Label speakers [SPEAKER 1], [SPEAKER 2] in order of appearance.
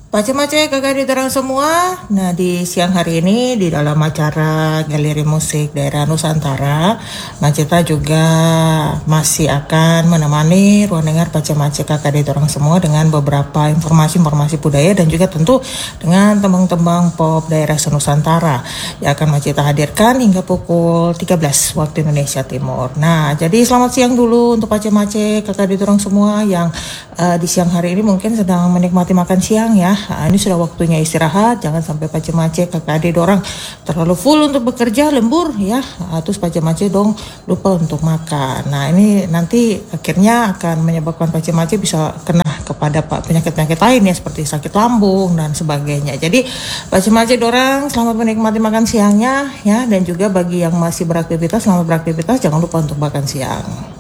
[SPEAKER 1] Pace-mace kakak diterang semua. Nah, di siang hari ini di dalam acara Galeri Musik Daerah Nusantara, Macita juga masih akan menemani ruang dengar pace-mace kakak diterang semua dengan beberapa informasi-informasi budaya dan juga tentu dengan tembang-tembang pop daerah senusantara yang akan Macita hadirkan hingga pukul 13 waktu Indonesia Timur. Nah, jadi selamat siang dulu untuk pace-mace kakak diterang semua yang di siang hari ini mungkin sedang menikmati makan siang ya. Ini sudah waktunya istirahat, jangan sampai pace-mace kakak adik orang terlalu full untuk bekerja lembur ya. Terus pace-mace dong lupa untuk makan. Nah, ini nanti akhirnya akan menyebabkan pace-mace bisa kena kepada penyakit-penyakit lain ya seperti sakit lambung dan sebagainya. Jadi pace-mace dorang selamat menikmati makan siangnya ya, dan juga bagi yang masih beraktivitas selamat beraktivitas, jangan lupa untuk makan siang.